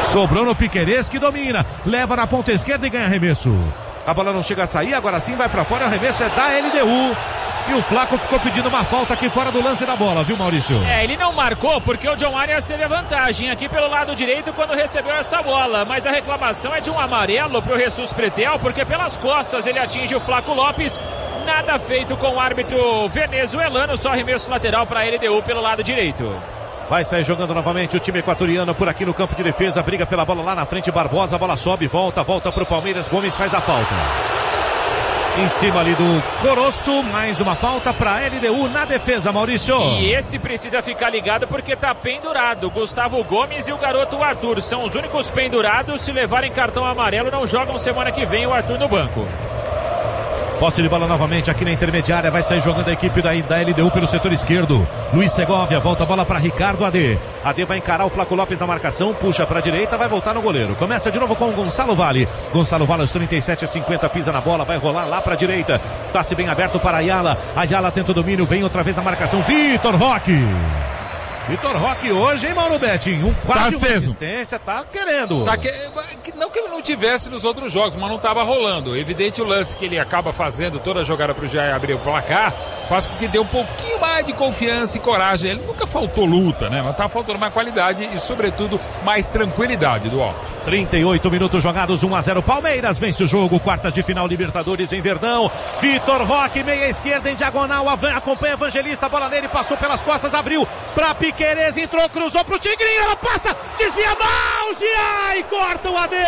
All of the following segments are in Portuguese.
Sobrou no Piquerez, que domina, leva na ponta esquerda e ganha arremesso. A bola não chega a sair, agora sim vai pra fora, o arremesso é da LDU. E o Flaco ficou pedindo uma falta aqui fora do lance da bola, viu, Maurício? Ele não marcou porque o John Arias teve a vantagem aqui pelo lado direito quando recebeu essa bola. Mas a reclamação é de um amarelo pro Jesus Pretel, porque pelas costas ele atinge o Flaco Lopes. Nada feito com o árbitro venezuelano, só arremesso lateral para a LDU pelo lado direito. Vai sair jogando novamente o time equatoriano por aqui no campo de defesa, briga pela bola lá na frente, Barbosa, a bola sobe, volta pro Palmeiras, Gomes faz a falta. Em cima ali do Coroço, mais uma falta para LDU na defesa, Maurício. E esse precisa ficar ligado porque tá pendurado. Gustavo Gomes e o garoto Arthur são os únicos pendurados. Se levarem cartão amarelo, não jogam semana que vem o Arthur no banco. Posse de bola novamente aqui na intermediária, vai sair jogando a equipe da LDU pelo setor esquerdo. Luiz Segovia, volta a bola para Ricardo AD. AD vai encarar o Flaco Lopes na marcação, puxa para a direita, vai voltar no goleiro. Começa de novo com o Gonçalo Vale. Gonçalo Vale aos 37:50, pisa na bola, vai rolar lá para a direita. Passe bem aberto para Ayala. Ayala tenta o domínio, vem outra vez na marcação. Vitor Roque. Vitor Roque hoje, hein, Mauro Betting? Um quase uma assistência, tá querendo. Não que ele não tivesse nos outros jogos, mas não estava rolando. Evidente o lance que ele acaba fazendo, toda a jogada pro Jair abrir o placar, faz com que dê um pouquinho mais de confiança e coragem. Ele nunca faltou luta, né? Mas tá faltando mais qualidade e, sobretudo, mais tranquilidade do ó. 38 minutos jogados, 1-0 Palmeiras vence o jogo, quartas de final Libertadores em Verdão. Vitor Roque, meia esquerda em diagonal, acompanha Evangelista, bola nele, passou pelas costas, abriu pra Piquerez, entrou, cruzou pro Tigrinho, ela passa, desvia mal, Gia e corta o AD.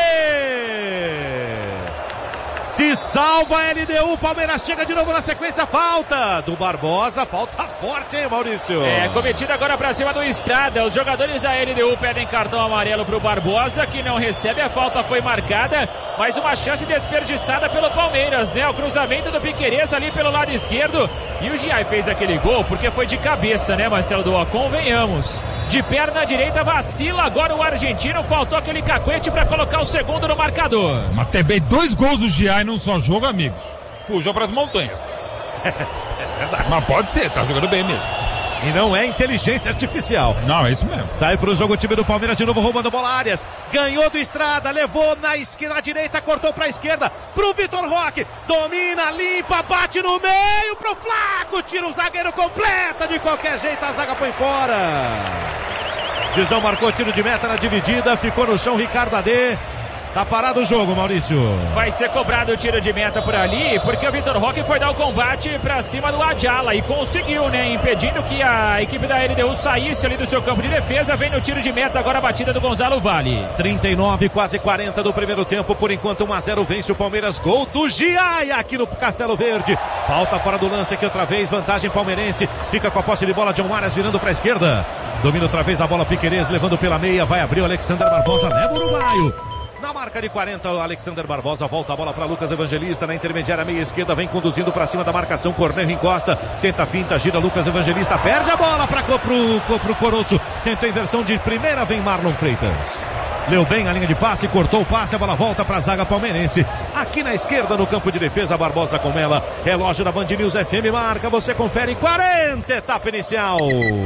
Se salva a LDU, Palmeiras chega de novo na sequência, falta do Barbosa, falta forte, hein, Maurício? Cometida agora pra cima do Estrada, os jogadores da LDU pedem cartão amarelo pro Barbosa, que não recebe, a falta foi marcada, mas uma chance desperdiçada pelo Palmeiras, né? O cruzamento do Piquerez ali pelo lado esquerdo, e o Giai fez aquele gol porque foi de cabeça, né, Marcelo Doa? Convenhamos. De perna direita vacila agora o argentino, faltou aquele cacuete para colocar o segundo no marcador. Mas também 2 gols do Giai num só jogo, amigos. Fujam para as montanhas. Mas pode ser, tá jogando bem mesmo. E não é inteligência artificial. Não, é isso mesmo. Sai pro jogo o time do Palmeiras de novo, roubando bola Arias. Ganhou do Estrada, levou na direita, cortou pra esquerda, pro Vitor Roque. Domina, limpa, bate no meio pro Flaco. Tira o zagueiro, completa de qualquer jeito, a zaga foi fora. Gizão marcou tiro de meta na dividida, ficou no chão Ricardo AD. Tá parado o jogo, Maurício. Vai ser cobrado o tiro de meta por ali, porque o Vitor Roque foi dar o combate pra cima do Ayala e conseguiu, né? Impedindo que a equipe da LDU saísse ali do seu campo de defesa. Vem no tiro de meta agora a batida do Gonzalo Vale. 39, quase 40 do primeiro tempo. Por enquanto 1-0 vence o Palmeiras. Gol do Giai aqui no Castelo Verde. Falta fora do lance aqui outra vez. Vantagem palmeirense. Fica com a posse de bola. John Arias virando pra esquerda. Domina outra vez a bola Piquerez, levando pela meia. Vai abrir o Alexander Barbosa. Leva o uruguaio. Na marca de 40, o Alexander Barbosa volta a bola para Lucas Evangelista na intermediária meia esquerda, vem conduzindo para cima da marcação, Cornejo encosta, tenta a finta, gira Lucas Evangelista, perde a bola pro Coroço, tenta a inversão de primeira, vem Marlon Freitas. Leu bem a linha de passe, cortou o passe, a bola volta para a zaga palmeirense. Aqui na esquerda, no campo de defesa, Barbosa com ela. Relógio da Band News FM marca, você confere 40, etapa inicial.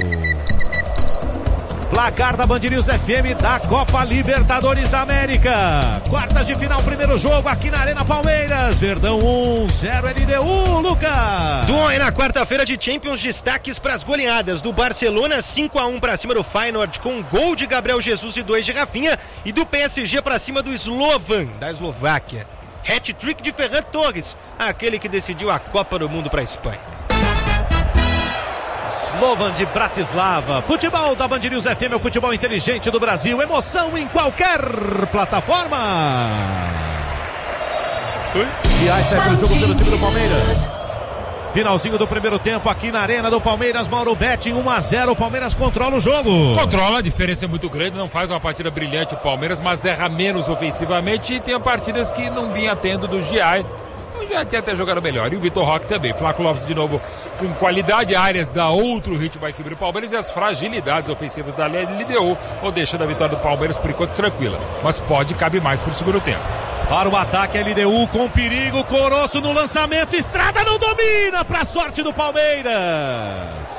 Placar da Band News FM da Copa Libertadores da América. Quartas de final, primeiro jogo aqui na Arena Palmeiras. Verdão 1-0 LDU, Lucas. Duon na quarta-feira de Champions, destaques para as goleadas do Barcelona, 5-1 para cima do Feyenoord com gol de Gabriel Jesus e 2 de Rafinha, e do PSG para cima do Slovan, da Eslováquia. Hat-trick de Ferran Torres, aquele que decidiu a Copa do Mundo para a Espanha. Slovan de Bratislava. Futebol da Band News FM, o futebol inteligente do Brasil. Emoção em qualquer plataforma. E aí segue o jogo pelo time do Palmeiras. Finalzinho do primeiro tempo aqui na Arena do Palmeiras. Mauro Betting, 1-0. O Palmeiras controla o jogo. Controla, a diferença é muito grande. Não faz uma partida brilhante o Palmeiras, mas erra menos ofensivamente. E tem partidas que não vinha tendo do Giai. Já tinha até jogado melhor. E o Vitor Roque também. Flaco Lopes de novo com qualidade. Áreas dá outro ritmo à equipe do Palmeiras. E as fragilidades ofensivas da LDU ou deixando a vitória do Palmeiras por enquanto tranquila. Mas cabe mais para o segundo tempo. Para o ataque, LDU com perigo. Coroço no lançamento. Estrada não domina para a sorte do Palmeiras.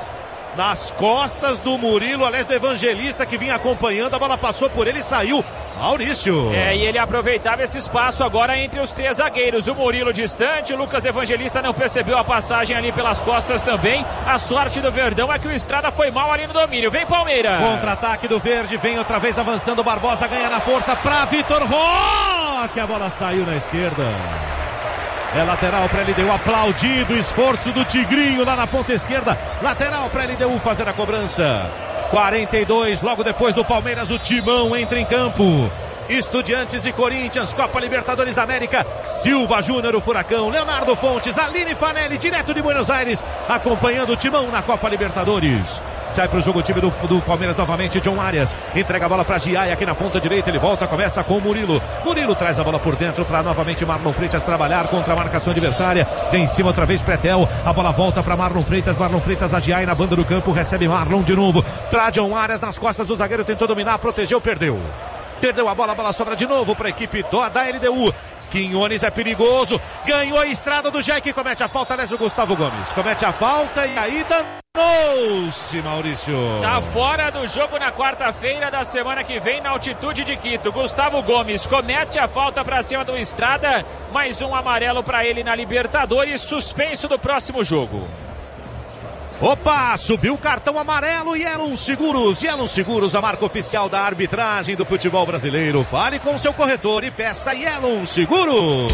Nas costas do Murilo, aliás do Evangelista, que vinha acompanhando. A bola passou por ele e saiu Maurício. E ele aproveitava esse espaço agora entre os 3 zagueiros. O Murilo distante, o Lucas Evangelista não percebeu a passagem ali pelas costas também. A sorte do Verdão é que o Estrada foi mal ali no domínio. Vem Palmeiras. Contra-ataque do Verde, vem outra vez avançando o Barbosa, ganha na força para Vitor Roque. A bola saiu na esquerda. É lateral para LDU, aplaudido o esforço do Tigrinho lá na ponta esquerda. Lateral para LDU fazer a cobrança. 42, logo depois do Palmeiras, o Timão entra em campo. Estudiantes e Corinthians, Copa Libertadores da América. Silva Júnior, o Furacão, Leonardo Fontes, Aline Fanelli, direto de Buenos Aires, acompanhando o Timão na Copa Libertadores. Sai para o jogo o time do Palmeiras novamente, John Arias. Entrega a bola para Giai aqui na ponta direita, ele volta, começa com o Murilo. Murilo traz a bola por dentro para novamente Marlon Freitas trabalhar contra a marcação adversária. Vem em cima outra vez Pretel, a bola volta para Marlon Freitas, a Giai na banda do campo, recebe Marlon de novo. Para John Arias nas costas do zagueiro, tentou dominar, protegeu, perdeu a bola sobra de novo para a equipe da LDU. Quinones é perigoso, ganhou a Estrada do Jair, que comete a falta, aliás, o Gustavo Gomes comete a falta e aí danou-se, Maurício. Tá fora do jogo na quarta-feira da semana que vem na altitude de Quito. Gustavo Gomes comete a falta para cima do Estrada, mais um amarelo para ele na Libertadores, suspenso do próximo jogo. Opa, subiu o cartão amarelo. Yellow Seguros, a marca oficial da arbitragem do futebol brasileiro. Fale com seu corretor e peça Yellow Seguros.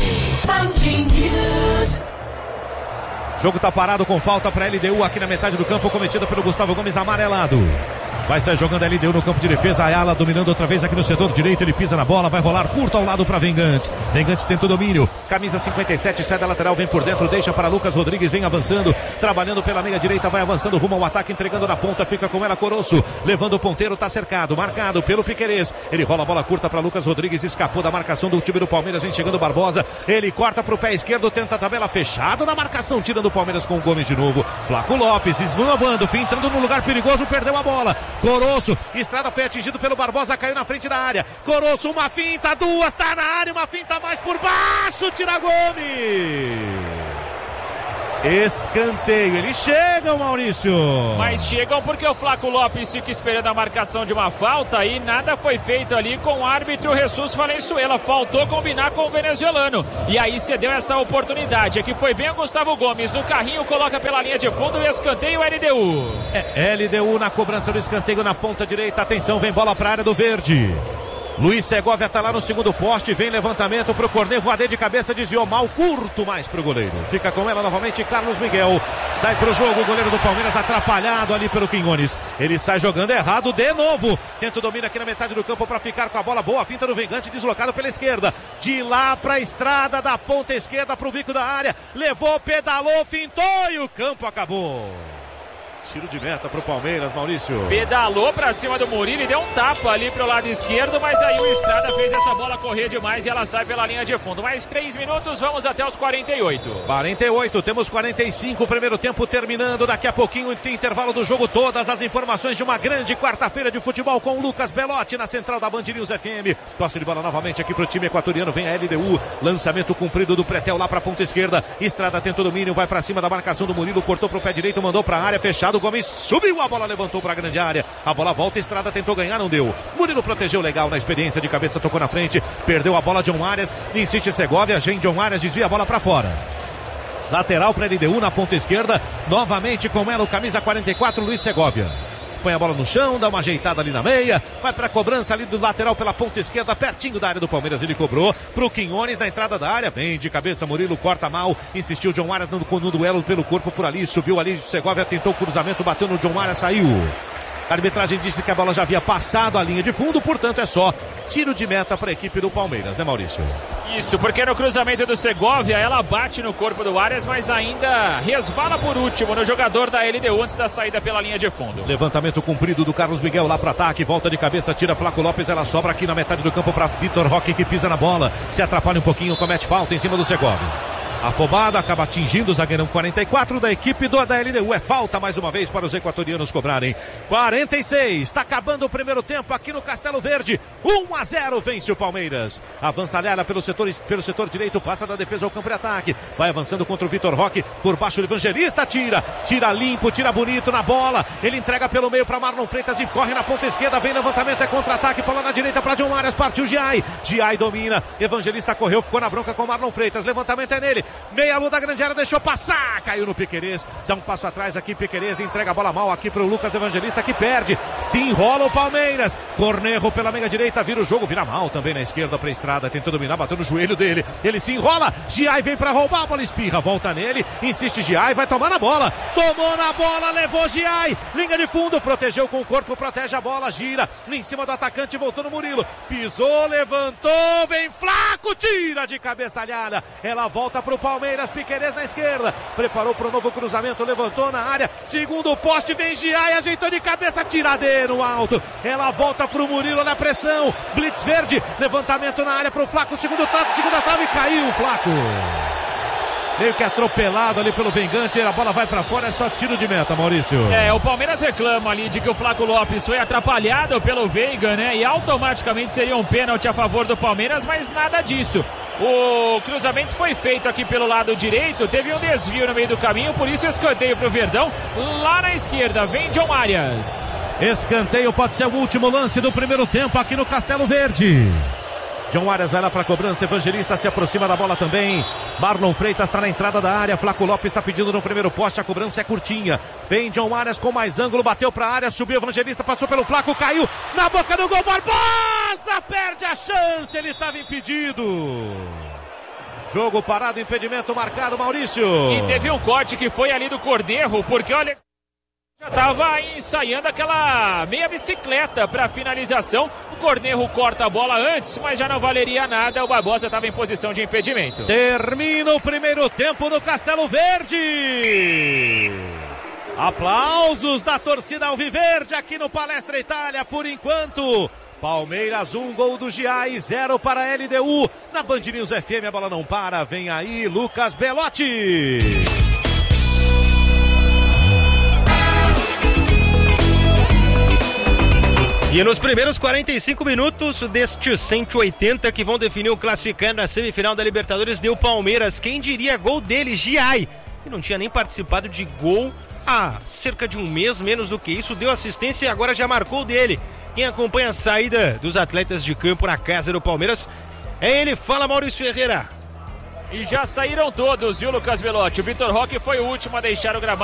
Jogo tá parado com falta para LDU aqui na metade do campo, cometida pelo Gustavo Gomes, amarelado. Vai sair jogando a LDU no campo de defesa. Ayala dominando outra vez aqui no setor direito. Ele pisa na bola, vai rolar curto ao lado para Vengante. Vengante tenta o domínio. Camisa 57, sai da lateral, vem por dentro, deixa para Lucas Rodrigues, vem avançando, trabalhando pela meia direita, vai avançando rumo ao ataque, entregando na ponta, fica com ela Coroço. Levando o ponteiro, tá cercado, marcado pelo Piquerez. Ele rola a bola curta para Lucas Rodrigues, escapou da marcação do time do Palmeiras, vem chegando Barbosa. Ele corta pro pé esquerdo, tenta a tabela fechado na marcação, tirando o Palmeiras com o Gomes de novo. Flaco Lopes, esmanobando, entrando no lugar perigoso, perdeu a bola. Coroço, Estrada foi atingido pelo Barbosa, caiu na frente da área. Coroço, uma finta, duas, tá na área, uma finta mais por baixo, tira Gomes. Escanteio, eles chegam, Maurício. Mas chegam porque o Flaco Lopes fica esperando a marcação de uma falta e nada foi feito ali com o árbitro Jesus Valenzuela. Faltou combinar com o venezuelano e aí cedeu essa oportunidade. Aqui foi bem o Gustavo Gomes no carrinho, coloca pela linha de fundo e escanteio LDU. LDU na cobrança do escanteio na ponta direita. Atenção, vem bola para a área do Verde. Luiz Segovia tá lá no segundo poste, vem levantamento pro Cornet, voadeio de cabeça, desviou mal, curto mais pro goleiro. Fica com ela novamente Carlos Miguel, sai pro jogo, o goleiro do Palmeiras atrapalhado ali pelo Quinones. Ele sai jogando errado de novo, tenta o domínio aqui na metade do campo para ficar com a bola, boa finta do Vengante, deslocado pela esquerda, de lá pra Estrada, da ponta esquerda pro bico da área, levou, pedalou, fintou e o campo acabou. Tiro de meta pro Palmeiras, Maurício. Pedalou pra cima do Murilo e deu um tapa ali pro lado esquerdo, mas aí o Estrada fez essa bola correr demais e ela sai pela linha de fundo. Mais 3 minutos, vamos até os 48. 48, temos 45, o primeiro tempo terminando. Daqui a pouquinho, tem intervalo do jogo. Todas as informações de uma grande quarta-feira de futebol com o Lucas Belotti na central da Band News FM. Tosse de bola novamente aqui pro time equatoriano. Vem a LDU, lançamento cumprido do Pretel lá pra ponta esquerda. Estrada tenta o domínio, vai pra cima da marcação do Murilo, cortou pro pé direito, mandou pra área, fechado. Gomes subiu, a bola levantou para a grande área, a bola volta, Estrada tentou ganhar, não deu. Murilo protegeu legal na experiência de cabeça, tocou na frente, perdeu a bola. John Arias, insiste Segovia, vem John Arias, desvia a bola para fora. Lateral para LDU na ponta esquerda, novamente com ela o camisa 44, Luiz Segovia. Põe a bola no chão, dá uma ajeitada ali na meia, vai para a cobrança ali do lateral pela ponta esquerda, pertinho da área do Palmeiras, ele cobrou pro Quinones na entrada da área, vem de cabeça Murilo, corta mal, insistiu John Arias no duelo pelo corpo por ali, subiu ali, Segovia tentou o cruzamento, bateu no John Arias, saiu. A arbitragem disse que a bola já havia passado a linha de fundo, portanto é só tiro de meta para a equipe do Palmeiras, né, Maurício? Isso, porque no cruzamento do Segovia, ela bate no corpo do Arias, mas ainda resvala por último no jogador da LDU antes da saída pela linha de fundo. Levantamento cumprido do Carlos Miguel lá pro ataque, volta de cabeça, tira Flaco Lopes, ela sobra aqui na metade do campo para Vitor Roque, que pisa na bola, se atrapalha um pouquinho, comete falta em cima do Segovia. Afobado, acaba atingindo o zagueirão 44 da equipe da LDU. É falta mais uma vez para os equatorianos cobrarem. 46, está acabando o primeiro tempo aqui no Castelo Verde. 1-0, vence o Palmeiras. Avança Lela pelo setor direito, passa da defesa ao campo de ataque. Vai avançando contra o Vitor Roque, por baixo o Evangelista, tira limpo, tira bonito na bola. Ele entrega pelo meio para Marlon Freitas e corre na ponta esquerda, vem levantamento, é contra-ataque, bola na direita para John Arias, partiu Giai domina, Evangelista correu, ficou na bronca com Marlon Freitas, levantamento é nele. Meia lua da grande área, deixou passar, caiu no Piquerez, dá um passo atrás aqui, Piquerez entrega a bola mal aqui pro Lucas Evangelista, que perde, se enrola o Palmeiras, Cornejo pela meia direita, vira o jogo, vira mal também na esquerda pra Estrada, tentou dominar, bateu no joelho dele, ele se enrola, Giai vem pra roubar, a bola espirra, volta nele, insiste Giai, vai tomar na bola, tomou na bola, levou Giai, linha de fundo, protegeu com o corpo, protege a bola, gira, em cima do atacante, voltou no Murilo, pisou, levantou, vem Flaco, tira de cabeçalhada, ela volta pro Palmeiras, Piquerez na esquerda, preparou pro novo cruzamento, levantou na área, segundo poste, vem Giai, ajeitou de cabeça, tiradeiro no alto, ela volta pro Murilo, olha a pressão, blitz verde, levantamento na área pro Flaco, segunda trave, caiu o Flaco. Meio que atropelado ali pelo Vengante, a bola vai pra fora, é só tiro de meta, Maurício. O Palmeiras reclama ali de que o Flaco Lopes foi atrapalhado pelo Veiga, né? E automaticamente seria um pênalti a favor do Palmeiras, mas nada disso. O cruzamento foi feito aqui pelo lado direito, teve um desvio no meio do caminho, por isso escanteio pro Verdão. Lá na esquerda, vem John Arias. Escanteio pode ser o último lance do primeiro tempo aqui no Castelo Verde. John Arias vai lá para a cobrança, Evangelista se aproxima da bola também, Marlon Freitas está na entrada da área, Flaco Lopes está pedindo no primeiro poste, a cobrança é curtinha, vem John Arias com mais ângulo, bateu para a área, subiu Evangelista, passou pelo Flaco, caiu na boca do gol, Barbosa perde a chance, ele estava impedido. Jogo parado, impedimento marcado, Maurício. E teve um corte que foi ali do Cornejo, porque olha, já estava ensaiando aquela meia bicicleta para finalização. O Cornejo corta a bola antes, mas já não valeria nada. O Barbosa estava em posição de impedimento. Termina o primeiro tempo no Castelo Verde. Aplausos da torcida alviverde aqui no Palestra Itália. Por enquanto, Palmeiras 1, gol do Giai, 0 para a LDU. Na Band News FM a bola não para. Vem aí Lucas Belotti. E nos primeiros 45 minutos destes 180 que vão definir o classificando na semifinal da Libertadores, deu Palmeiras. Quem diria, gol dele, Giai, que não tinha nem participado de gol há cerca de um mês, menos do que isso, deu assistência e agora já marcou dele. Quem acompanha a saída dos atletas de campo na casa do Palmeiras é ele. Fala, Maurício Ferreira. E já saíram todos, viu, Lucas Belotti? O Vitor Roque foi o último a deixar o gramado.